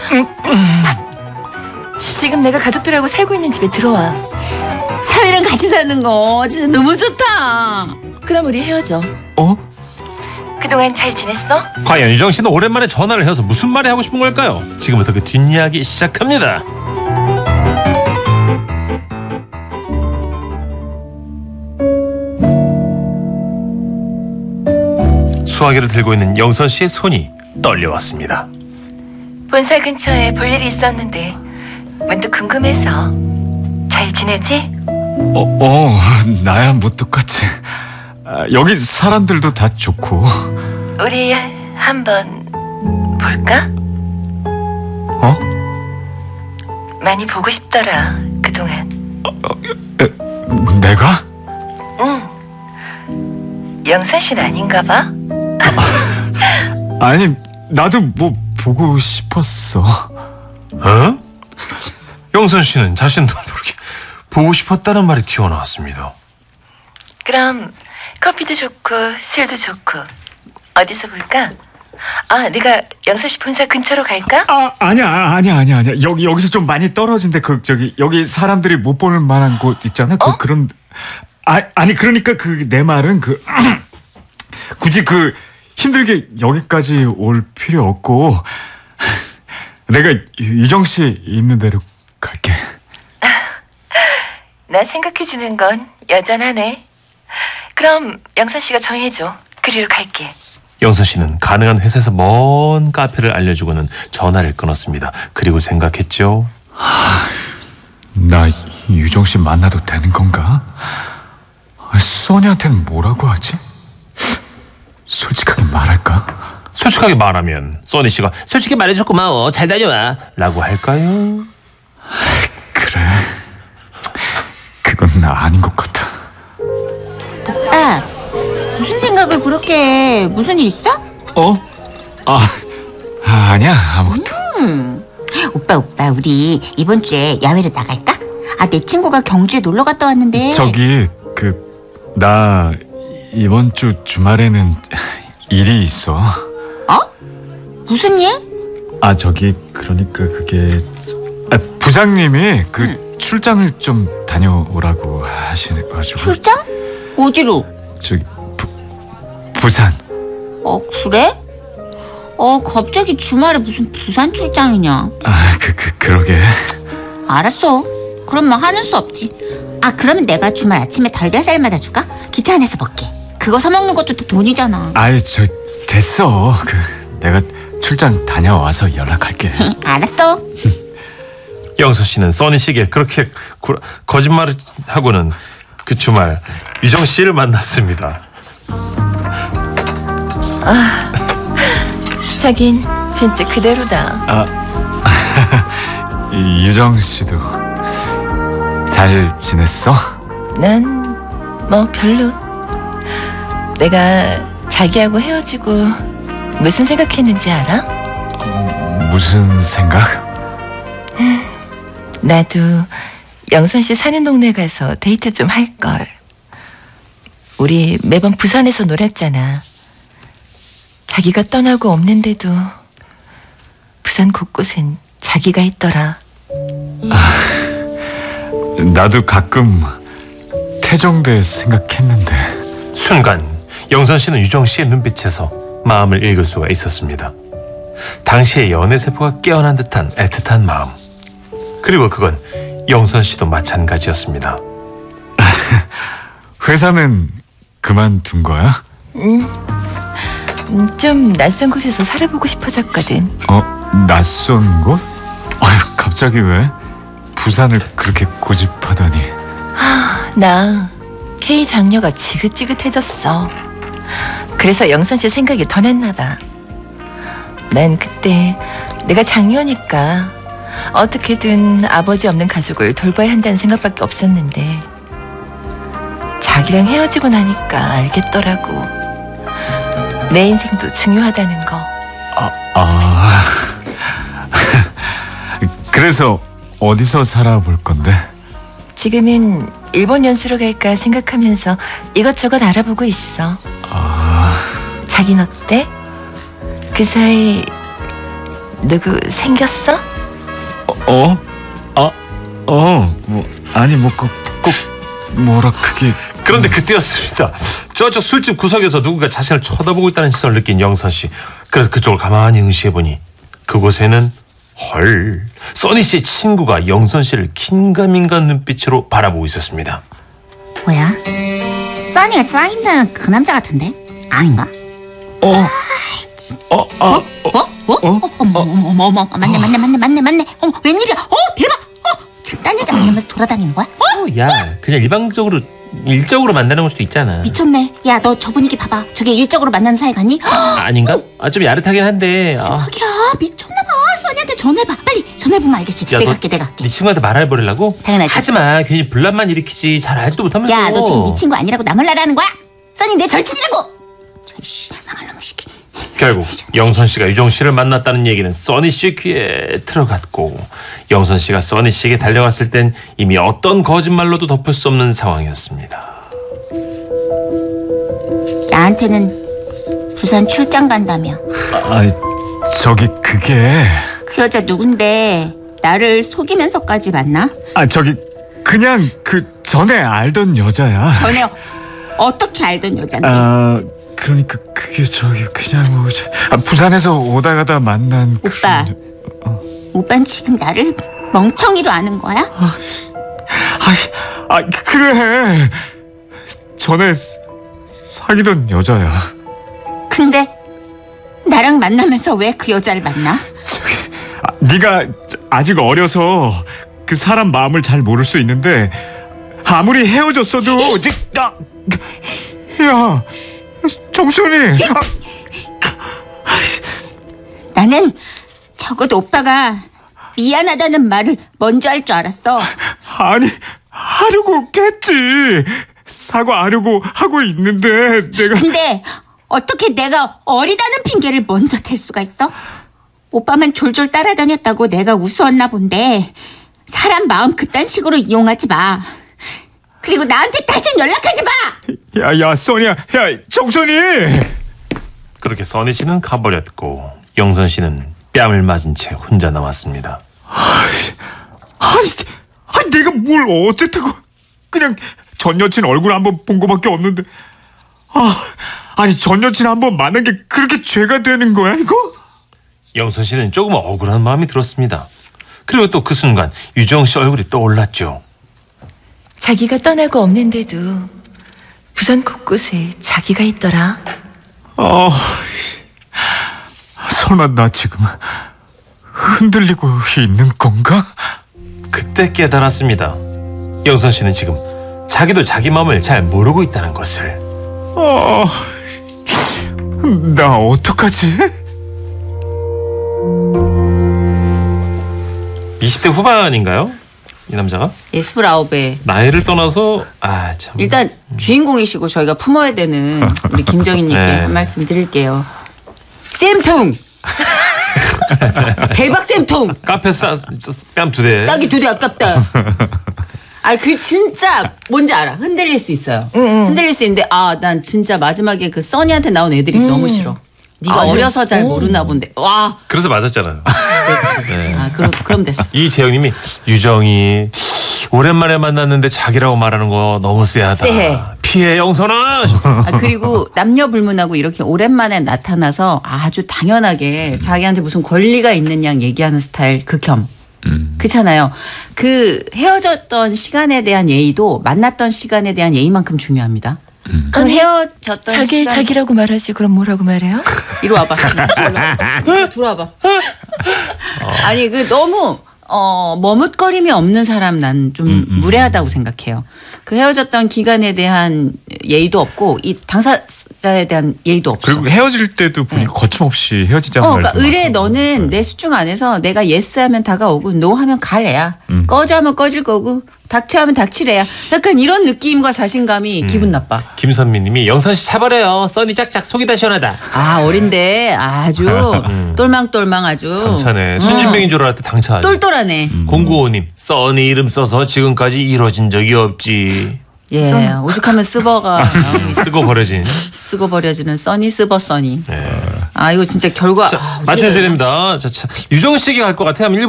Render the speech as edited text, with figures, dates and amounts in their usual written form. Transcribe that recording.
지금 내가 가족들하고 살고 있는 집에 들어와. 사위랑 같이 사는 거 진짜 너무 좋다. 그럼 우리 헤어져. 그동안 잘 지냈어? 과연 유정 씨는 오랜만에 전화를 해서 무슨 말이 하고 싶은 걸까요? 지금부터 그 뒷이야기 시작합니다. 수화기를 들고 있는 영선 씨의 손이 떨려왔습니다. 본사 근처에 볼 일이 있었는데 문득 궁금해서. 잘 지내지? 나야 뭐 똑같지. 여기 사람들도 다 좋고. 우리 한번 볼까? 많이 보고 싶더라 그동안. 내가? 응. 영선 씨는 아닌가 봐. 아니 나도 뭐 보고 싶었어. 영선 씨는 자신도 모르게 보고 싶었다는 말이 튀어나왔습니다. 그럼 커피도 좋고 술도 좋고 어디서 볼까? 네가 영선 씨 본사 근처로 갈까? 아니야. 여기서 좀 많이 떨어진데 여기 사람들이 못 볼 만한 곳 있잖아. 그런. 아니 그러니까 내 말은 굳이 힘들게 여기까지 올 필요 없고 내가 유정 씨 있는 데로 갈게. 나 생각해주는 건 여전하네. 그럼 영선 씨가 정해줘. 그리로 갈게. 영선 씨는 가능한 회사에서 먼 카페를 알려주고는 전화를 끊었습니다. 그리고 생각했죠. 나 유정 씨 만나도 되는 건가? 써니한테는 뭐라고 하지? 솔직하게 말할까? 솔직하게 말하면 써니 씨가 솔직히 말해줘 고마워 잘 다녀와 라고 할까요? 그래, 그건 아닌 것 같아. 오빠, 무슨 생각을 그렇게 해? 무슨 일 있어? 아니야, 아무것도. 오빠 우리 이번 주에 야외로 나갈까? 내 친구가 경주에 놀러 갔다 왔는데. 나 이번 주 주말에는 일이 있어. 무슨 일? 그러니까 그게 부장님이 출장을 좀 다녀오라고 하시가지고. 출장? 어디로? 부산. 그래? 갑자기 주말에 무슨 부산 출장이냐? 그러게. 알았어. 그럼 뭐 하는 수 없지. 그러면 내가 주말 아침에 달걀살마다 줄까? 기차 안에서 먹게. 그거 사 먹는 것도 돈이잖아. 됐어. 내가 출장 다녀와서 연락할게. 알았어. 영선 씨는 써니 씨에게 그렇게 거짓말을 하고는 그 주말 유정 씨를 만났습니다. 자긴 진짜 그대로다. 유정 씨도 잘 지냈어? 난 뭐 별로. 내가 자기하고 헤어지고 무슨 생각했는지 알아? 무슨 생각? 나도 영선 씨 사는 동네 가서 데이트 좀 할걸. 우리 매번 부산에서 놀았잖아. 자기가 떠나고 없는데도 부산 곳곳엔 자기가 있더라. 나도 가끔 태종대 생각했는데. 순간 영선 씨는 유정 씨의 눈빛에서 마음을 읽을 수가 있었습니다. 당시의 연애세포가 깨어난 듯한 애틋한 마음. 그리고 그건 영선 씨도 마찬가지였습니다. 회사는 그만둔 거야? 좀 낯선 곳에서 살아보고 싶어졌거든. 낯선 곳? 갑자기 왜? 부산을 그렇게 고집하다니. 나 K 장녀가 지긋지긋해졌어. 그래서 영선 씨 생각이 더 났나 봐. 난 그때 내가 장녀니까 어떻게든 아버지 없는 가족을 돌봐야 한다는 생각밖에 없었는데 자기랑 헤어지고 나니까 알겠더라고. 내 인생도 중요하다는 거. 그래서 어디서 살아볼 건데? 지금은 일본 연수로 갈까 생각하면서 이것저것 알아보고 있어. 자긴 어때? 그 사이 누구 생겼어? 뭐 아니 뭐 꼭 뭐라 그게. 그런데 그때였습니다. 저쪽 술집 구석에서 누군가 자신을 쳐다보고 있다는 시선을 느낀 영선 씨. 그래서 그쪽을 가만히 응시해보니 그곳에는 헐, 써니 씨의 친구가 영선 씨를 긴가민가 눈빛으로 바라보고 있었습니다. 뭐야? 써니가 쌓인다는 그 남자 같은데? 아닌가? 어머, 맞네. 어머, 웬일이야? 대박! 지금 딴 여자 만나면서 돌아다니는 거야? 야, 그냥 일적으로 만나는 걸 수도 있잖아. 미쳤네. 야, 너 저 분위기 봐봐. 저게 일적으로 만나는 사이 같니? 아닌가? 좀 야릇하긴 한데. 대박이야, 미쳤나봐. 써니한테 전화해봐. 빨리 전화해보면 알겠지. 야, 내가 할게. 네 친구한테 말해버리려고? 당연하지. 하지마. 괜히 분란만 일으키지. 잘 알지도 못하면서. 야, 너 지금 네 친구 아니라고 나몰라라는 거야? 써니 내 절친이라고. 나말로 무시게. 결국 영선 씨가 유정 씨를 만났다는 얘기는 써니 씨의 귀에 들어갔고, 영선 씨가 써니 씨에게 달려갔을 땐 이미 어떤 거짓말로도 덮을 수 없는 상황이었습니다. 나한테는 부산 출장 간다며. 저기 그게. 그 여자 누군데 나를 속이면서까지 만나? 저기 그냥 그 전에 알던 여자야. 전에 어떻게 알던 여잔데? 그러니까 그게 저기 그냥 뭐 부산에서 오다 가다 만난. 오빠. 오빤 지금 나를 멍청이로 아는 거야? 그래. 전에 사귀던 여자야. 근데 나랑 만나면서 왜 그 여자를 만나? 네가 아직 어려서 그 사람 마음을 잘 모를 수 있는데, 아무리 헤어졌어도 야, 정선이. 나는 적어도 오빠가 미안하다는 말을 먼저 할 줄 알았어. 아니, 하려고 했지. 사과하려고 하고 있는데 내가. 근데 어떻게 내가 어리다는 핑계를 먼저 댈 수가 있어? 오빠만 졸졸 따라다녔다고 내가 우스웠나 본데, 사람 마음 그딴 식으로 이용하지 마. 그리고 나한테 다신 연락하지 마. 야, 써니야. 야, 정선이. 그렇게 써니 씨는 가버렸고, 영선 씨는 뺨을 맞은 채 혼자 남았습니다. 아니, 내가 뭘 어쨌다고. 그냥 전 여친 얼굴 한번 본 거밖에 없는데. 아니, 전 여친 한번 만난 게 그렇게 죄가 되는 거야, 이거? 영선 씨는 조금 억울한 마음이 들었습니다. 그리고 또 그 순간 유정 씨 얼굴이 떠올랐죠. 자기가 떠나고 없는데도 부산 곳곳에 자기가 있더라. 설마 나 지금 흔들리고 있는 건가? 그때 깨달았습니다. 영선 씨는 지금 자기도 자기 마음을 잘 모르고 있다는 것을. 나 어떡하지? 20대 후반인가요? 이 남자가? 예, 29에. 나이를 떠나서 참. 일단 주인공이시고 저희가 품어야 되는 우리 김정희님께 네. 한 말씀 드릴게요. 쌤통! 대박 쌤통! 카페 뺨 2대. 딱이 2대 아깝다. 그 진짜 뭔지 알아. 흔들릴 수 있어요. 흔들릴 수 있는데 난 진짜 마지막에 그 써니한테 나온 애들이 너무 싫어. 네가 어려서 잘 모르나 본데. 와. 그래서 맞았잖아요. 그렇지. 네. 그럼 됐어. 이재영님이 유정이 오랜만에 만났는데 자기라고 말하는 거 너무 쎄하다. 쎄해. 피해 영선아. 그리고 남녀 불문하고 이렇게 오랜만에 나타나서 아주 당연하게 자기한테 무슨 권리가 있는 양 얘기하는 스타일 극혐. 그렇잖아요. 그 헤어졌던 시간에 대한 예의도 만났던 시간에 대한 예의만큼 중요합니다. 그 헤어졌던 시간. 자기라고 말하지 그럼 뭐라고 말해요? 이리 와봐. 들어와봐. 아니 너무 머뭇거림이 없는 사람 난 좀 무례하다고 생각해요. 그 헤어졌던 기간에 대한 예의도 없고 이 당사자에 대한 예의도 없어. 그리고 헤어질 때도 보니까 거침없이 헤어지자는 말도 그러니까 의뢰 많고. 너는 내 수중 안에서 내가 예스 하면 다가오고 노 하면 갈 애야. 꺼져 하면 꺼질 거고 닥쳐 하면 닥칠 애야. 약간 이런 느낌과 자신감이 기분 나빠. 김선미님이 영선 씨 차버려요. 써니 짝짝 속이 다 시원하다. 어린데 아주 똘망똘망 아주. 당차네. 순진병인 줄 알았더니 당차하네. 똘똘하네. 0955님 써니 이름 써서 지금까지 이루어진 적이 없지. 예, 오죽하면 쓰버가 쓰고 버려진. 쓰고 버려지는 써니 쓰버 써니. 네. 아 이거 진짜 결과 자, 맞춰주셔야 됩니다. 자, 유정 씨에게 갈 것 같아요.